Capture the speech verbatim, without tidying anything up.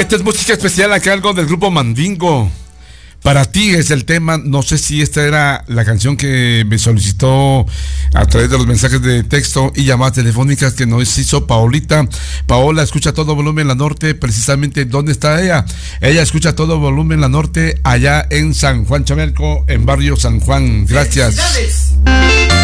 Esta es música especial a cargo del grupo Mandingo. Para ti es el tema. No sé si esta era la canción que me solicitó a través de los mensajes de texto y llamadas telefónicas que nos hizo Paolita. Paola escucha todo volumen la norte. Precisamente, ¿dónde está ella? Ella escucha todo volumen la norte allá en San Juan Chamelco, en barrio San Juan. Gracias.